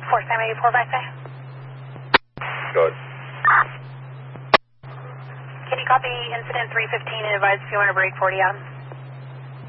4 Sam 84 by say. Good. Can you copy incident 315 and advise if you want to break 40 Adam?